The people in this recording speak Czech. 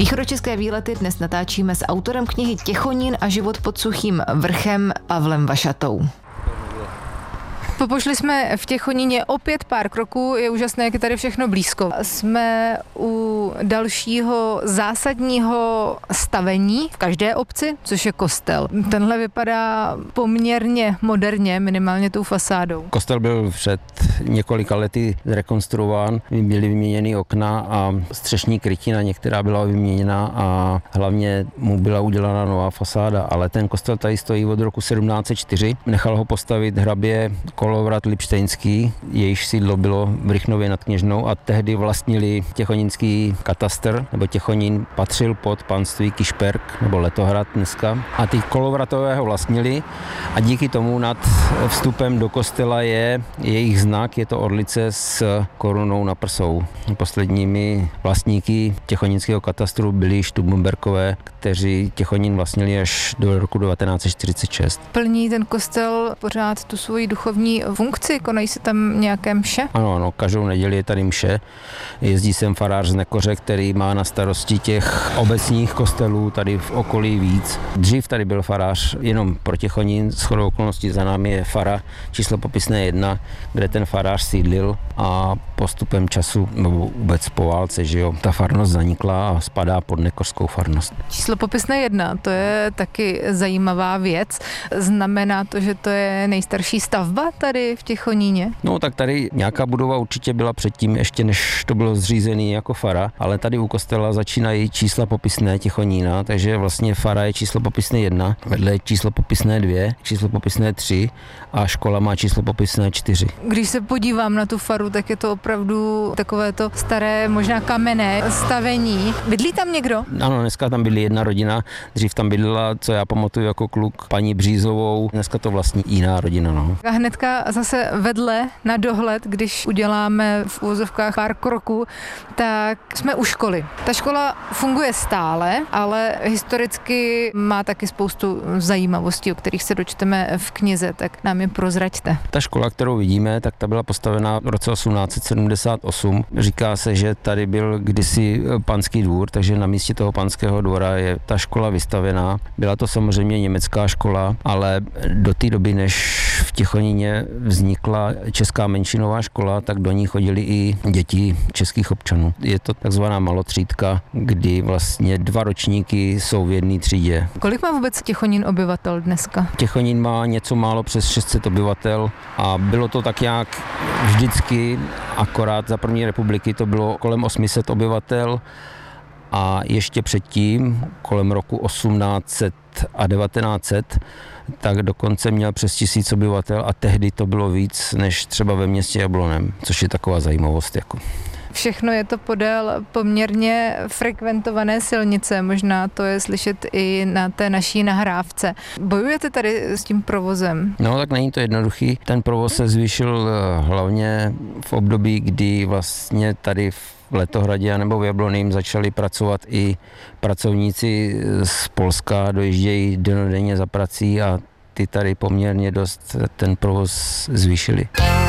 Východočeské výlety dnes natáčíme s autorem knihy Těchonín a život pod Suchým vrchem Pavlem Vašatou. Popošli jsme v Těchoníně opět pár kroků, je úžasné, jak je tady všechno blízko. Jsme u dalšího zásadního stavení v každé obci, což je kostel. Tenhle vypadá poměrně moderně, minimálně tou fasádou. Kostel byl před několika lety zrekonstruován, byly vyměněny okna a střešní krytina některá byla vyměněna a hlavně mu byla udělána nová fasáda, ale ten kostel tady stojí od roku 1704. Nechal ho postavit hrabě Kolovrat Lipštejnský, jejíž sídlo bylo v Rychnově nad Kněžnou a tehdy vlastnili těchonínský katastr, nebo Těchonín patřil pod panství Kišperk, nebo Letohrad dneska. A ty Kolovratové ho vlastnili a díky tomu nad vstupem do kostela je jejich znak, je to orlice s korunou na prsou. Posledními vlastníky těchonínského katastru byli Štubmberkové, kteří Těchonín vlastnili až do roku 1946. Plní ten kostel pořád tu svoji duchovní funkci? Konají se tam nějaké mše? Ano, každou neděli je tady mše. Jezdí sem farář z Nekoře, který má na starosti těch obecních kostelů tady v okolí víc. Dřív tady byl farář jenom pro Těchonín, shodou okolností za námi je fara číslo popisné 1, kde ten farář sídlil a postupem času, nebo vůbec po válce, že jo, ta farnost zanikla a spadá pod nekořskou farnost. Číslo popisné 1, to je taky zajímavá věc. Znamená to, že to je nejstarší stavba tady v Těchoníně? No tak tady nějaká budova určitě byla předtím, ještě než to bylo zřízený jako fara, ale tady u kostela začínají čísla popisné Těchonína, takže vlastně fara je číslo popisné 1, vedle je číslo popisné 2, číslo popisné 3 a škola má číslo popisné 4. Když se podívám na tu faru, tak je to opravdu takové to staré, možná kamenné stavení. Bydlí tam někdo? Ano, dneska tam bydlí jedna rodina, dřív tam bydlela, co já pamatuju jako kluk, paní Břízovou, dneska to vlastní jiná rodina. No. A hnedka zase vedle na dohled, když uděláme v úvozovkách pár kroků, tak jsme u školy. Ta škola funguje stále, ale historicky má taky spoustu zajímavostí, o kterých se dočteme v knize, tak nám je prozraďte. Ta škola, kterou vidíme, tak ta byla postavena v roce 1878. Říká se, že tady byl kdysi panský dvůr, takže na místě toho panského dvora je ta škola vystavená. Byla to samozřejmě německá škola, ale do té doby, než v Těchoníně vznikla česká menšinová škola, tak do ní chodili i děti českých občanů. Je to takzvaná malotřídka, kdy vlastně 2 ročníky jsou v jedné třídě. Kolik má vůbec Těchonín obyvatel dneska? Těchonín má něco málo přes 600 obyvatel a bylo to tak nějak vždycky, akorát za první republiky to bylo kolem 800 obyvatel a ještě předtím, kolem roku 1800 a 1900, tak dokonce měl přes 1000 obyvatel a tehdy to bylo víc než třeba ve městě Jablonem, což je taková zajímavost. Jako. Všechno je to podél poměrně frekventované silnice, možná to je slyšet i na té naší nahrávce. Bojujete tady s tím provozem? No tak není to jednoduchý. Ten provoz se zvýšil hlavně v období, kdy vlastně tady v Letohradě nebo v Jabloném začali pracovat i pracovníci z Polska, dojíždějí dennodenně za prací a ty tady poměrně dost ten provoz zvýšili.